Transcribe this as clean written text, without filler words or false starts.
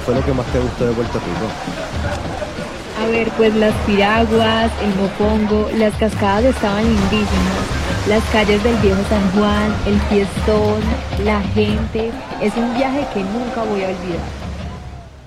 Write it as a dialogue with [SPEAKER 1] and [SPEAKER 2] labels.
[SPEAKER 1] fue lo que más te gustó de Puerto Rico?
[SPEAKER 2] A ver, pues las piraguas, el mopongo, las cascadas estaban lindísimas, las calles del viejo San Juan, el fiestón, la gente, es un viaje que nunca voy a olvidar.